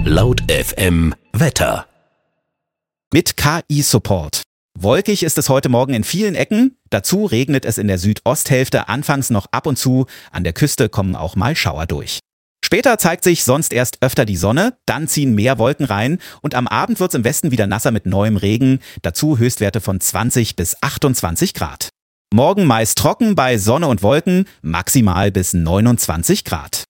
Laut FM Wetter. Mit KI-Support. Wolkig ist es heute Morgen in vielen Ecken. Dazu regnet es in der Südosthälfte anfangs noch ab und zu. An der Küste kommen auch mal Schauer durch. Später zeigt sich sonst erst öfter die Sonne, dann ziehen mehr Wolken rein und am Abend wird es im Westen wieder nasser mit neuem Regen. Dazu Höchstwerte von 20 bis 28 Grad. Morgen meist trocken bei Sonne und Wolken, maximal bis 29 Grad.